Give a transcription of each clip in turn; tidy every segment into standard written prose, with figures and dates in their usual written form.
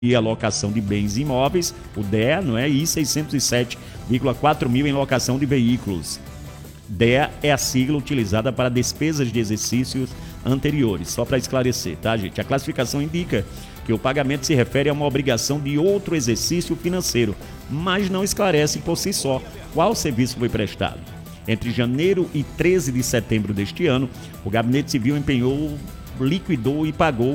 e alocação de bens imóveis, o DEA, não é? E 607,4 mil em locação de veículos. DEA é a sigla utilizada para despesas de exercícios anteriores, só para esclarecer, tá, gente? A classificação indica que o pagamento se refere a uma obrigação de outro exercício financeiro, mas não esclarece por si só qual serviço foi prestado. Entre janeiro e 13 de setembro deste ano, o Gabinete Civil empenhou, liquidou e pagou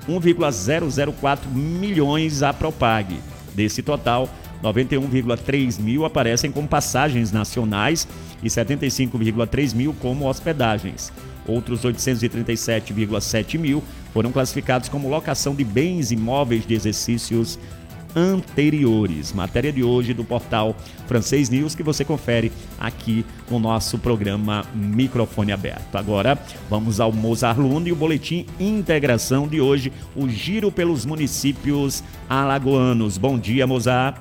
1,004 milhões à Propag. Desse total, 91,3 mil aparecem como passagens nacionais e 75,3 mil como hospedagens. Outros 837,7 mil foram classificados como locação de bens imóveis de exercícios anteriores. Matéria de hoje do portal Francês News, que você confere aqui no nosso programa Microfone Aberto. Agora vamos ao Mozart Luna e o boletim Integração de hoje, o giro pelos municípios alagoanos. Bom dia, Mozart.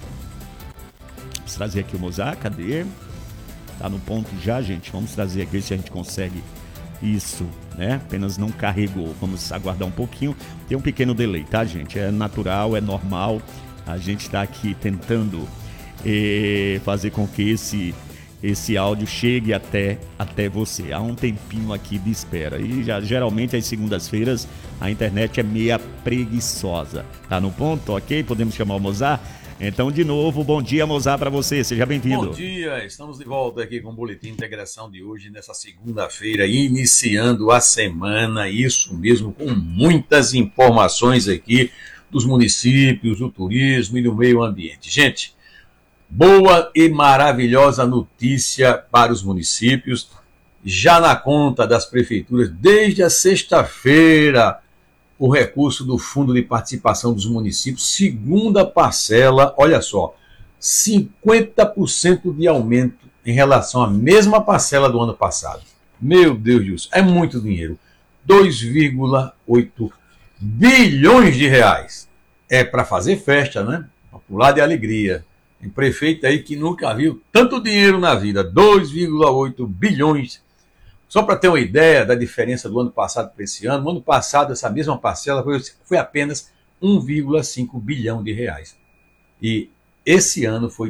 Vamos trazer aqui o Mozart, cadê? Tá no ponto já, gente. Vamos trazer aqui se a gente consegue isso, né? Apenas não carregou. Vamos aguardar um pouquinho. Tem um pequeno delay, tá, gente? É natural, é normal. A gente está aqui tentando fazer com que esse áudio chegue até você. Há um tempinho aqui de espera. E já geralmente às segundas-feiras a internet é meia preguiçosa. Tá no ponto, ok? Podemos chamar o Mozart? Então, de novo, bom dia, Mozart, para você. Seja bem-vindo. Bom dia, estamos de volta aqui com o Boletim Integração de hoje, nessa segunda-feira, iniciando a semana, isso mesmo, com muitas informações aqui dos municípios, do turismo e do meio ambiente. Gente, boa e maravilhosa notícia para os municípios, já na conta das prefeituras, desde a sexta-feira, o recurso do Fundo de Participação dos Municípios, segunda parcela, olha só, 50% de aumento em relação à mesma parcela do ano passado. Meu Deus do céu, é muito dinheiro. 2,8 bilhões de reais. É para fazer festa, né? Para pular de alegria. Tem prefeito aí que nunca viu tanto dinheiro na vida, 2,8 bilhões. Só para ter uma ideia da diferença do ano passado para esse ano, no ano passado essa mesma parcela foi apenas 1,5 bilhão de reais. E esse ano foi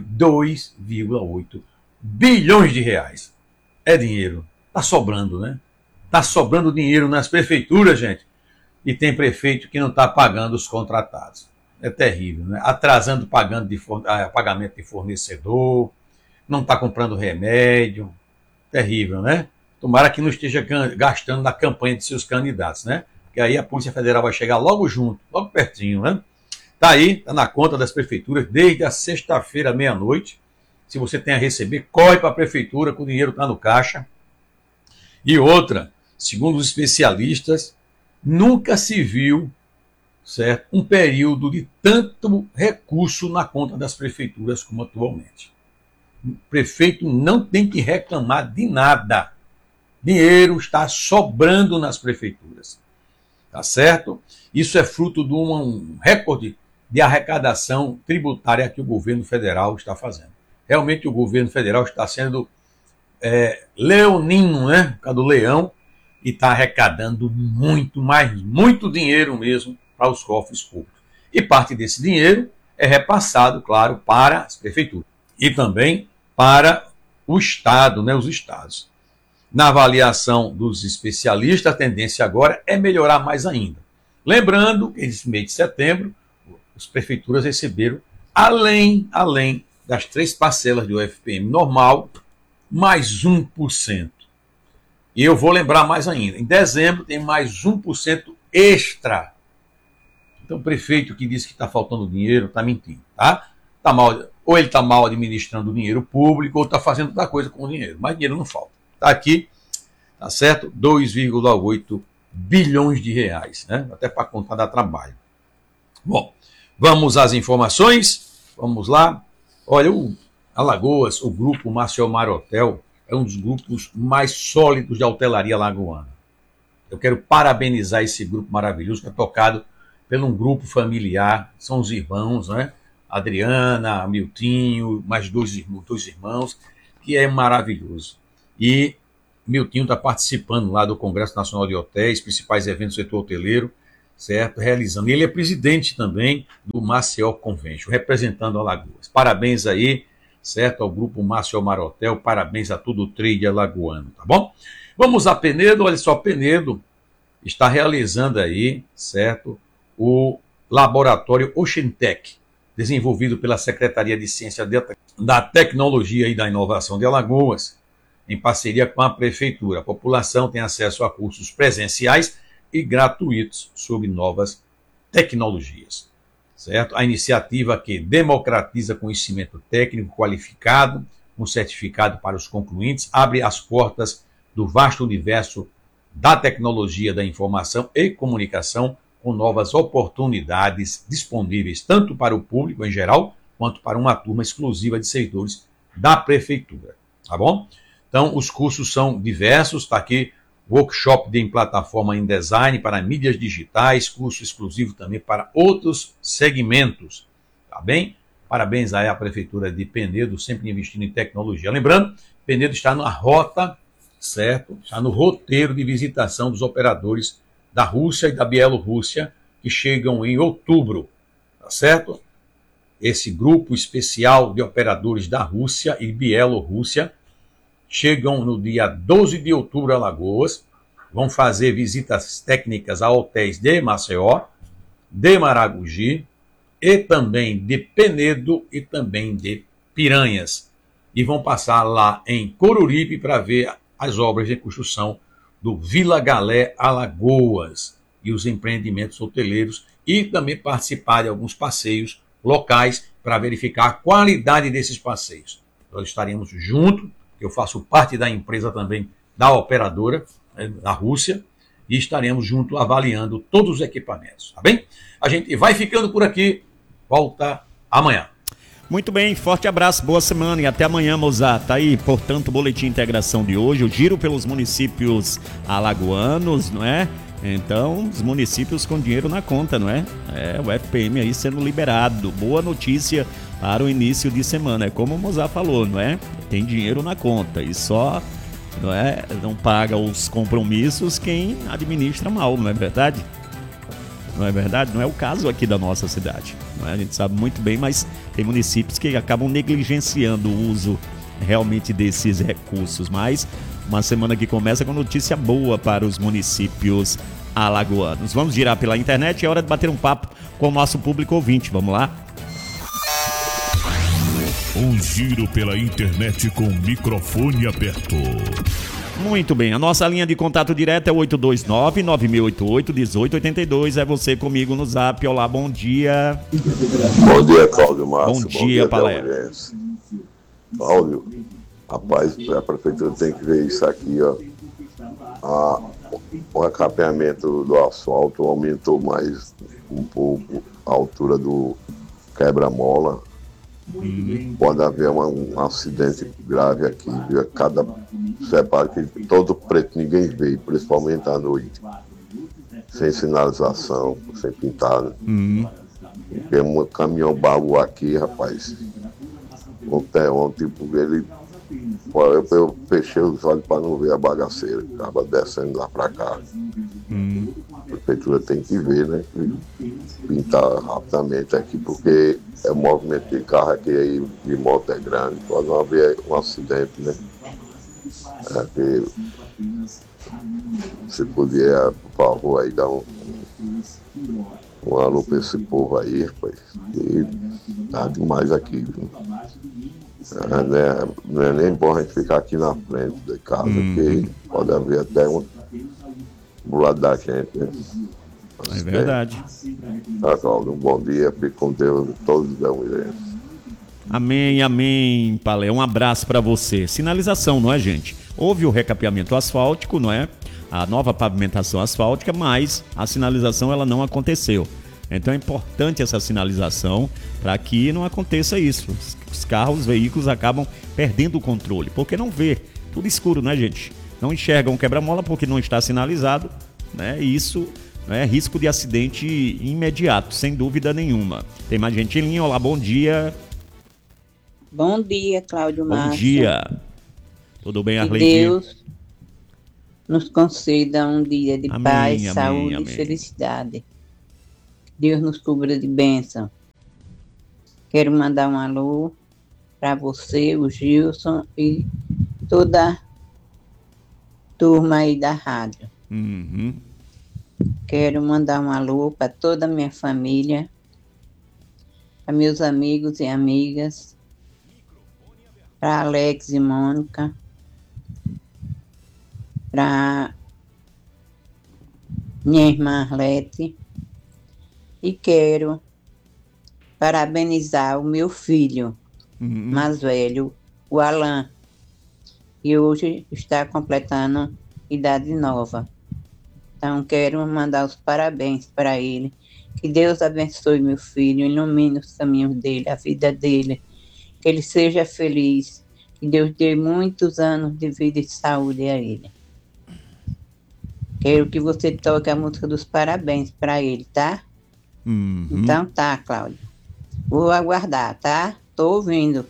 2,8 bilhões de reais. É dinheiro. Está sobrando, né? Está sobrando dinheiro nas prefeituras, gente. E tem prefeito que não está pagando os contratados. É terrível, né? Atrasando pagamento de fornecedor, não está comprando remédio. Terrível, né? Tomara que não esteja gastando na campanha de seus candidatos, né? Porque aí a Polícia Federal vai chegar logo junto, logo pertinho, né? Tá aí, tá na conta das prefeituras desde a sexta-feira, meia-noite. Se você tem a receber, corre para a prefeitura que o dinheiro está no caixa. E outra, segundo os especialistas, nunca se viu, certo, um período de tanto recurso na conta das prefeituras como atualmente. O prefeito não tem que reclamar de nada. Dinheiro está sobrando nas prefeituras, tá certo? Isso é fruto de um recorde de arrecadação tributária que o governo federal está fazendo. Realmente o governo federal está sendo leonino, né? Por causa do leão, e está arrecadando muito, mas muito dinheiro mesmo para os cofres públicos. E parte desse dinheiro é repassado, claro, para as prefeituras e também para o Estado, né? Os estados. Na avaliação dos especialistas, a tendência agora é melhorar mais ainda. Lembrando que nesse mês de setembro, as prefeituras receberam, além das 3 parcelas do FPM normal, mais 1%. E eu vou lembrar mais ainda. Em dezembro tem mais 1% extra. Então o prefeito que disse que está faltando dinheiro está mentindo, tá? Ou ele está mal administrando o dinheiro público, ou está fazendo outra coisa com o dinheiro. Mas dinheiro não falta. Está aqui, tá certo? 2,8 bilhões de reais, né? Até para contar dá trabalho. Bom, vamos às informações. Vamos lá. Olha, o Alagoas, o grupo Marciomar Hotel, é um dos grupos mais sólidos da hotelaria alagoana. Eu quero parabenizar esse grupo maravilhoso, que é tocado por um grupo familiar, são os irmãos, né? Adriana, Miltinho, mais dois irmãos, que é maravilhoso. E Miltinho está participando lá do Congresso Nacional de Hotéis, principais eventos do setor hoteleiro, certo? Realizando. E ele é presidente também do Maceió Convention, representando Alagoas. Parabéns aí, certo? Ao grupo Maceió Marotel, parabéns a todo o trade alagoano, tá bom? Vamos a Penedo, olha só, Penedo está realizando aí, certo? O laboratório Oceantec, desenvolvido pela Secretaria de Ciência da Tecnologia e da Inovação de Alagoas, em parceria com a Prefeitura. A população tem acesso a cursos presenciais e gratuitos sobre novas tecnologias, certo? A iniciativa que democratiza conhecimento técnico qualificado, com certificado para os concluintes, abre as portas do vasto universo da tecnologia da informação e comunicação, com novas oportunidades disponíveis tanto para o público em geral, quanto para uma turma exclusiva de servidores da Prefeitura, tá bom? Então, os cursos são diversos, está aqui workshop em plataforma em design para mídias digitais, curso exclusivo também para outros segmentos, tá bem? Parabéns aí à Prefeitura de Penedo, sempre investindo em tecnologia. Lembrando, Penedo está na rota, certo? Está no roteiro de visitação dos operadores da Rússia e da Bielorrússia, que chegam em outubro, tá certo? Esse grupo especial de operadores da Rússia e Bielorrússia chegam no dia 12 de outubro a Alagoas, vão fazer visitas técnicas a hotéis de Maceió, de Maragogi, e também de Penedo e também de Piranhas. E vão passar lá em Coruripe para ver as obras de construção do Vila Galé Alagoas e os empreendimentos hoteleiros, e também participar de alguns passeios locais para verificar a qualidade desses passeios. Nós estaremos juntos, eu faço parte da empresa também da operadora, da Rússia, e estaremos juntos avaliando todos os equipamentos, tá bem? A gente vai ficando por aqui, volta amanhã. Muito bem, forte abraço, boa semana e até amanhã, Mozart. Tá aí, portanto, o Boletim Integração de hoje, o giro pelos municípios alagoanos, não é? Então, os municípios com dinheiro na conta, não é? O FPM aí sendo liberado. Boa notícia para o início de semana. É como o Mozart falou, não é? Tem dinheiro na conta e só não paga os compromissos quem administra mal, não é verdade? Não é verdade? Não é o caso aqui da nossa cidade. Não é? A gente sabe muito bem, mas tem municípios que acabam negligenciando o uso realmente desses recursos. Mas uma semana que começa com notícia boa para os municípios alagoanos. Vamos girar pela internet, é hora de bater um papo com o nosso público ouvinte. Vamos lá? Um giro pela internet com o microfone aberto. Muito bem, a nossa linha de contato direto é 829-9688-1882. É você comigo no Zap. Olá, bom dia. Bom dia, Cláudio Márcio. Bom dia, Palé. Cláudio, rapaz, a prefeitura tem que ver isso aqui, ó. O recapeamento do asfalto aumentou mais um pouco a altura do quebra-mola. Pode haver um acidente grave aqui, viu? Cada separa que todo preto ninguém vê, principalmente à noite, sem sinalização, sem pintar, né? Porque um caminhão baú aqui, rapaz, tipo, ele, eu fechei os olhos para não ver a bagaceira que estava descendo lá para cá. A prefeitura tem que ver, né? Pintar rapidamente aqui, porque o movimento de carro aqui aí, de moto é grande, pode não haver um acidente, né? Que se puder, por favor, aí dar um alô para esse povo aí, rapaz. E tá demais aqui, viu? Não é nem bom a gente ficar aqui na frente da casa, porque pode haver até um do lado da gente, né? É verdade. Tá, Cláudio, um bom dia, fique com Deus, todos dão iremos. Amém, amém, Palé. Um abraço para você. Sinalização, não é, gente? Houve o recapeamento asfáltico, não é? A nova pavimentação asfáltica, mas a sinalização ela não aconteceu. Então é importante essa sinalização para que não aconteça isso. Os carros, os veículos acabam perdendo o controle, porque não vê. Tudo escuro, né, gente? Não enxergam o quebra-mola porque não está sinalizado, né? E isso é risco de acidente imediato, sem dúvida nenhuma. Tem mais gente em linha. Olá, bom dia. Bom dia, Cláudio Márcio. Bom dia. Tudo bem, Arleide? Que Deus nos conceda um dia de amém, paz, amém, saúde amém. e felicidade. Deus nos cubra de bênção. Quero mandar um alô para você, o Gilson e toda a turma aí da rádio. Uhum. Quero mandar um alô para toda a minha família, para meus amigos e amigas, para Alex e Mônica, para minha irmã Arlete, e quero parabenizar o meu filho mais velho, o Alan, que hoje está completando idade nova. Então, quero mandar os parabéns para ele. Que Deus abençoe meu filho, ilumine os caminhos dele, a vida dele. Que ele seja feliz. Que Deus dê muitos anos de vida e saúde a ele. Quero que você toque a música dos parabéns para ele, tá? Então tá, Cláudio. Vou aguardar, tá? Tô ouvindo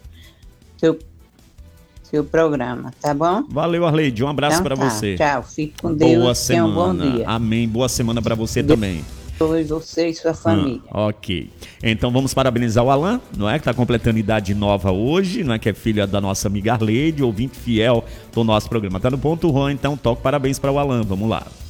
seu programa, tá bom? Valeu, Arleide. Um abraço Então para tá, você. Tchau, fique com Deus. Boa Tenha um bom semana. dia. Amém. Boa semana para você também. Abençoe você e sua família. Ok. Então vamos parabenizar o Alan, não é? Que está completando idade nova hoje, não é? Que é filha da nossa amiga Arleide, ouvinte fiel do nosso programa. Tá no ponto Juan, então toque parabéns para o Alan. Vamos lá.